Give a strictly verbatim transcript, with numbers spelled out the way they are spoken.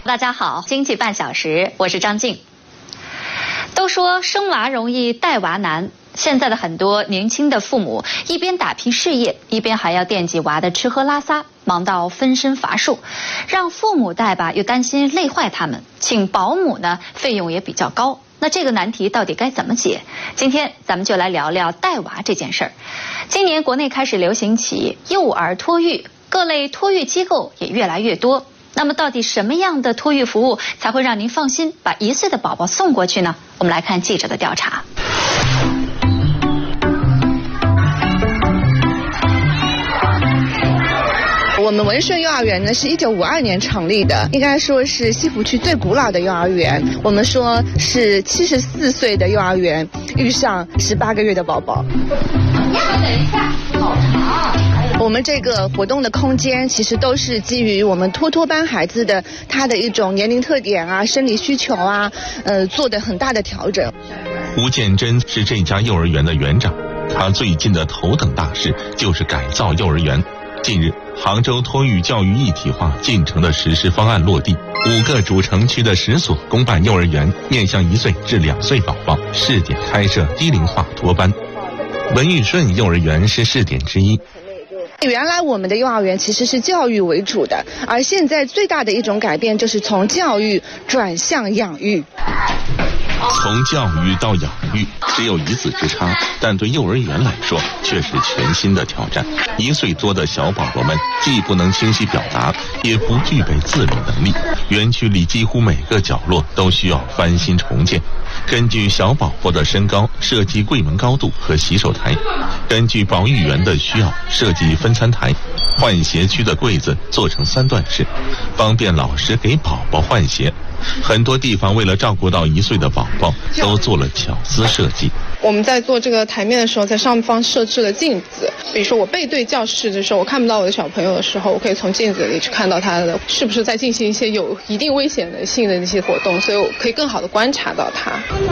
大家好，经济半小时，我是张静。都说生娃容易带娃难，现在的很多年轻的父母一边打拼事业，一边还要惦记娃的吃喝拉撒，忙到分身乏术，让父母带吧又担心累坏他们，请保姆呢费用也比较高。那这个难题到底该怎么解？今天咱们就来聊聊带娃这件事儿。今年国内开始流行起幼儿托育，各类托育机构也越来越多。那么到底什么样的托育服务才会让您放心把一岁的宝宝送过去呢？我们来看记者的调查。 我们文顺幼儿园呢是一九五二年成立的，应该说是西湖区最古老的幼儿园。我们说是七十四岁的幼儿园遇上十八个月的宝宝。等一下，好长。我们这个活动的空间其实都是基于我们托托班孩子的他的一种年龄特点啊、生理需求啊，呃，做的很大的调整。 吴建珍是这家幼儿园的园长，他最近的头等大事就是改造幼儿园。近日，杭州托育教育一体化进程的实施方案落地，五个主城区的十所公办幼儿园面向一岁至两岁宝宝试点开设低龄化托班。文玉顺幼儿园是试点之一。 原来我们的幼儿园其实是教育为主的，而现在最大的一种改变就是从教育转向养育。 从教育到养育只有一字之差，但对幼儿园来说却是全新的挑战。一岁多的小宝宝们既不能清晰表达，也不具备自理能力，园区里几乎每个角落都需要翻新重建。根据小宝宝的身高设计柜门高度和洗手台，根据保育员的需要设计分餐台，换鞋区的柜子做成三段式，方便老师给宝宝换鞋。很多地方为了照顾到一岁的宝宝，都做了巧思设计。 我们在做这个台面的时候，在上方设置了镜子，比如说我背对教室的时候，我看不到我的小朋友的时候，我可以从镜子里去看到他的是不是在进行一些有一定危险的性的那些活动，所以我可以更好的观察到他。